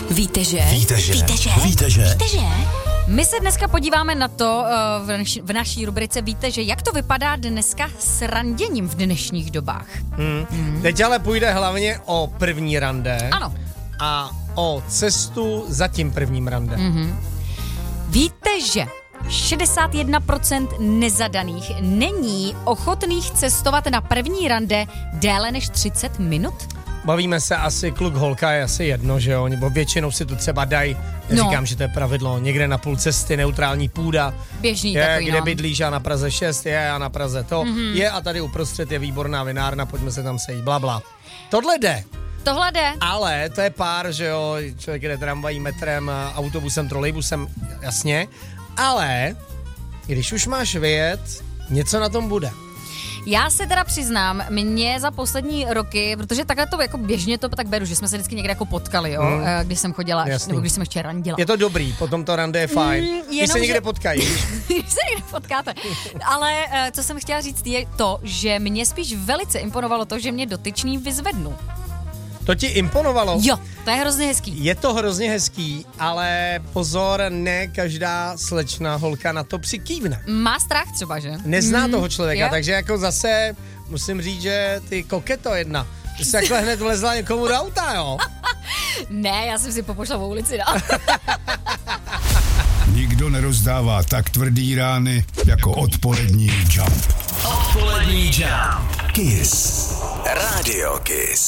Víte, že? My se dneska podíváme na to v naší rubrice Víte, že jak to vypadá dneska s randěním v dnešních dobách. Teď ale půjde hlavně o první rande. Ano. A o cestu za tím prvním rande. Víte, že 61% nezadaných není ochotných cestovat na první rande déle než 30 minut? Bavíme se asi kluk, holka je asi jedno, že jo, nebo většinou si to třeba dají, neříkám, že to je pravidlo, někde na půl cesty, neutrální půda. Běžný je, takový, kde bydlíš a na Praze 6 je a na Praze to je a tady uprostřed je výborná vinárna, pojďme se tam sejít, blabla. Tohle jde. Tohle jde. Ale to je pár, že jo, člověk jde tramvají, metrem, autobusem, trolejbusem, jasně, ale když už máš vyjet, něco na tom bude. Já se teda přiznám, mě za poslední roky, protože takhle to jako běžně to tak beru, že jsme se vždycky někde jako potkali, jo, když jsem chodila, nebo když jsem ještě randila. Je to dobrý, potom to rande je fajn. Když se někde potkají. Když se někde potkáte. Ale co jsem chtěla říct je to, že mě spíš velice imponovalo to, že mě dotyčný vyzvednu. To ti imponovalo? Jo, to je hrozně hezký. Je to hrozně hezký, ale pozor, ne každá slečna holka na to přikývne. Má strach třeba, že? Nezná toho člověka, jo? takže jako zase musím říct, že ty koketo jedna. Ty jsi takhle hned vlezla někomu do auta, jo? Ne, já jsem si popošla v ulici, no. Nikdo nerozdává tak tvrdý rány jako odpolední Jump. Odpolední Jump. Kiss. Radio Kiss.